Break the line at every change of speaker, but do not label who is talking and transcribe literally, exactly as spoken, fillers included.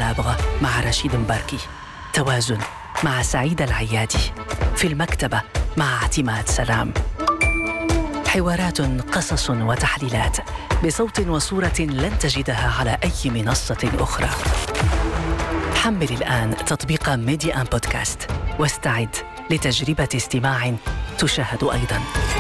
النابغة مع رشيد مباركي، توازن مع سعيد العيادي، في المكتبة مع اعتماد سلام. حوارات، قصص وتحليلات بصوت وصورة لن تجدها على أي منصة أخرى. حمل الآن تطبيق ميديا آن بودكاست واستعد لتجربة استماع تشاهد أيضاً.